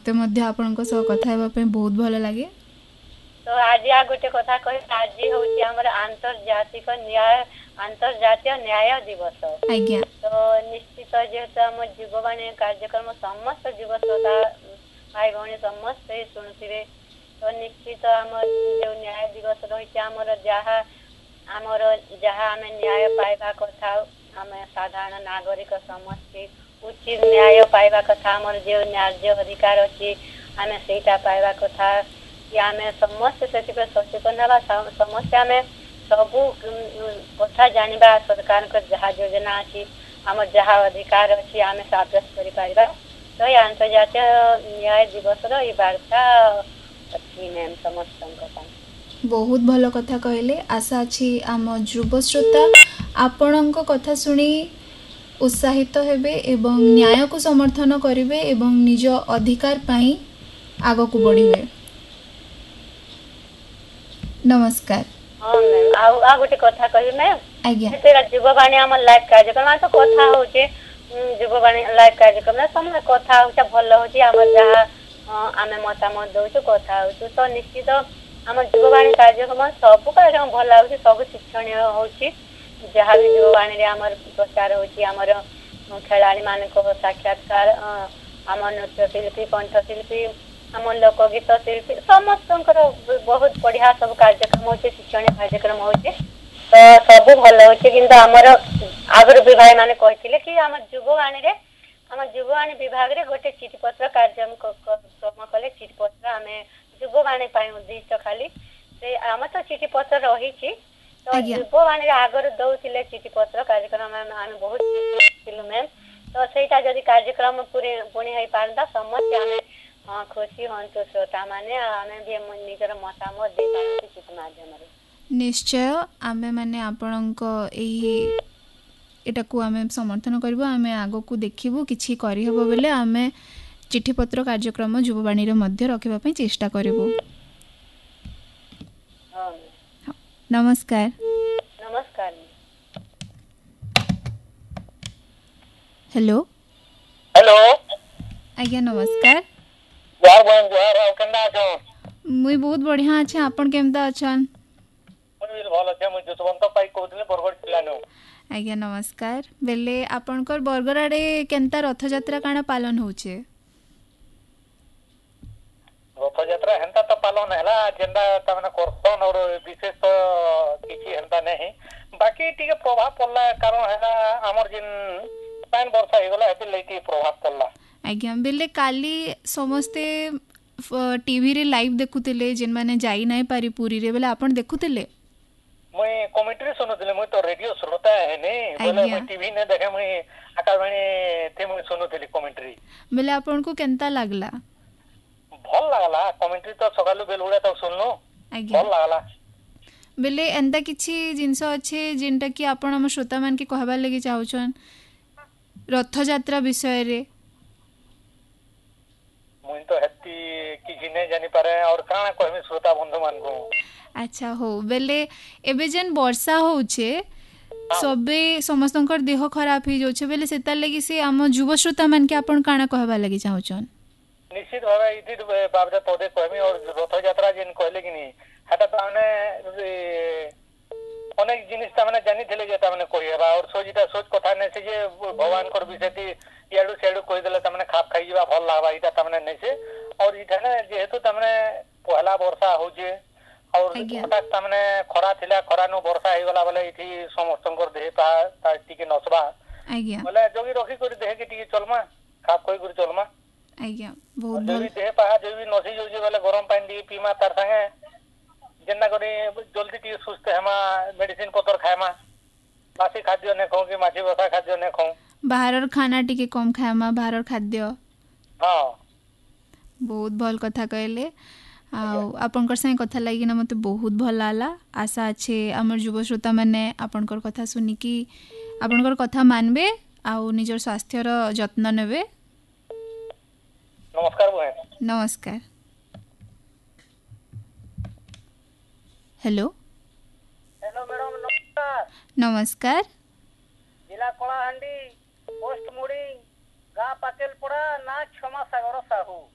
मते मध्य आपनक सह कथा हेबा पे बहुत भल लागे। तो आज आ गोटे कथा कहि आज होची हमर अंतर्जातीय न्याय दिवस। आज्ञा तो निश्चित जेहेतु आम जीववाणी कार्यक्रम समस्त जीव श्रोता भाई भौणी समस्ते शुणुथिबे। तो निश्चित आम जो न्याय दिवस रही आमर जहाँ आम न्याय पाइबा कथा आम साधारण नागरिक समस्ते उचित न्याय पाइबा कथा आमर जो न्याय अधिकार अच्छी आम सेटा पाइबा कथा कि आम समस्ते से सचेतन हवा समस्या आम सबू कथा जानिबा सरकार जहाँ योजना अच्छी आम जहाँ अधिकार अच्छी आम साब्यस्त कर तो ये अंतर्जातीय न्याय दिवस वार्ता अच्छी मैम समस्त बहुत भल कथा कहले। आशा अच्छी आम युव श्रोता आपणक कथा शुणी उत्साहित हेबे एवं न्याय को समर्थन करिवे एवं निज अधिकार पाई आग को बढ़िवे। नमस्कार। हाँ मैम आ गोटे कथा कही मैम आज्ञा जीववाणी आम लाइव कार्यक्रम तो कथा होचे जीववाणी लाइव कार्यक्रम समय कथा होचा भल होची आम जहाँ आम मतामत दउछु कथा होछु तो निश्चित आम जीववाणी कार्यक्रम सब कार्यक्रम भल लाଗୁଛି सब शिक्षणीय होची जहाँ भी जीववाणी रे आमर प्रचार होची आमर खेलाड़ी मानक साक्षात्कार आम नृत्य शिल्पी कंठशिल्पी आम लोकगीत शिल्पी समस्त बहुत बढ़िया सब कार्यक्रम होचे शिक्षणीय कार्यक्रम होचे तो सब भल होचे किंतु आमर आगर भी भाई माने कहथिले कि आम जीववाणी रे आम जीववाणी विभाग रे गोटे चिठी पत्र कार्यक्रम कले चिठी पत्र आमे जीववाणी पाई उद्दिष्ट खाली से आम तो चिठी पत्र रही तो जीववाणी आगर दौले चिठी पत्र कार्यक्रम आम बहुत मैम तो सहीटा जदि कार्यक्रम पुणी हो पारता समस्त आम खुशी हूँ श्रोता मैंने आम भी निजर मतामत दे पारती चिठी माध्यम निश्चय आमे माने आपणक एही एटाकू आमे समर्थन करबो आमे आगो को देखिबो किछि करि हबो बेले आमे चिठी पत्र कार्यक्रम युववाणी रे मध्य रखिबा पई चेष्टा करबो। नमस्कार। नमस्कार। हेलो हेलो आज्ञा नमस्कार। यार बहन जोहार हो केना छ मुई बहुत बढ़िया अछि आपण केमता अछन मुई भल अछि मुई जसवंत पाई कहथले बरगड़ जिल्ला आज्ञा नमस्कार बेले आपणकर बरगड़ आड़े केनता रथ यात्रा काना पालन होचे रथ यात्रा हेंता तो पालन हैला जेंदा तमने करसन और विशेष तो किछि हेंता नहीं बाकी टिके प्रभाव पड़ला कारण हैला हमर जिन पान वर्षा हे गला हेति लेति प्रभाव पड़ला आज्ञा बेले काली समस्ते टीवी रे लाइव देखुतिले जिन माने जाई नाही पारी पूरी रे बेले आपण देखुतिले मुई कमेंट्री सुनुतिले मुई तो रेडियो श्रोता है ने बोले मुई टीवी ने देखे मुई आकाशवाणी थे मुई सुनुतिली कमेंट्री बेले आपण को केनता लागला भल लागला कमेंट्री तो सकालु बेलुडा तो सुननु भल लागला बेले एंता किछि जिंस अच्छे जिनटा कि आपण हम श्रोता मान के कहबा लागि चाहुछन रथ यात्रा विषय रे मुई तो हेती किछि नै जानि पारे और काना कहबी श्रोता बंधु मान को अच्छा हो बेले एबे जेन वर्षा होचे सबे समस्तंकर देह खराब ही जोचे बेले सेता लागि से हम युवा श्रोता मान के आपण काना कहबा लागि चाहुछन निश्चित भावे इति बाबदा तोदे कहमी और रथ यात्रा जिन कहले कि नी हटा ताने अनेक जिनिस ताने जानि थिले जे ताने कहबा और सोजिता सोच कथा नै से जे भगवान कर विषयति याडू सेडू कहि देले ताने खाप खाइ जीवा भल लागबा इता ताने नै से और इठाने जेहेतु ताने पहला वर्षा होजे और हठात ताने खरा थिला खरा नु वर्षा हे गला बोले इथि समस्तंकर देह पा ता टिके नसबा आज्ञा बोले जोगी रखी कर देह के टिके चलमा खाप खोइ कर चलमा आज्ञा बहुत जोगी देह पा जोगी नसी जोजी बोले गरम पानी दी पीमा तार संगे जेन्ना करी जल्दी टिके सुस्त हेमा मेडिसिन पतर खायमा बासी खाद्य ने खाऊ कि माछी बसा खाद्य ने खाऊ बाहरर खाना टिके कम खायमा बाहरर खाद्य हां बहुत भल कथा कहले आपनकर संग कथा लागि ना मते बहुत भल लागला आशा अच्छे हमर युव श्रोता माने आपनकर कथा सुनी कि आपनकर कथा मानबे आ निजर स्वास्थ्य रो जत्न नेबे। नमस्कार बहन। नमस्कार। हेलो हेलो मैडम नमस्कार। नमस्कार। जिला कलाहांडी पोस्ट मुड़ी गां पातेलपड़ा ना क्षमा सागर साहू